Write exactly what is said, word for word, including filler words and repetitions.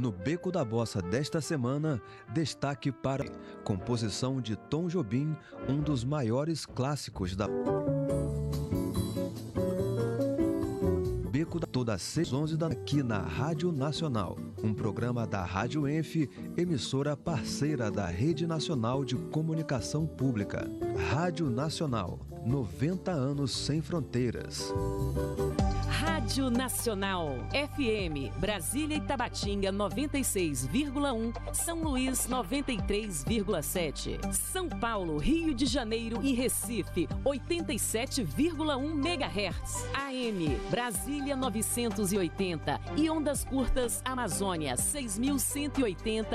No Beco da Bossa desta semana, destaque para composição de Tom Jobim, um dos maiores clássicos da Beco da toda seis às onze da aqui na Rádio Nacional, um programa da Rádio Enf, emissora parceira da Rede Nacional de Comunicação Pública. Rádio Nacional, noventa anos sem fronteiras. Rádio Nacional, F M, Brasília e Tabatinga noventa e seis vírgula um, São Luís noventa e três vírgula sete, São Paulo, Rio de Janeiro e Recife oitenta e sete vírgula um megahertz, A M, Brasília novecentos e oitenta e ondas curtas Amazônia seis mil cento e oitenta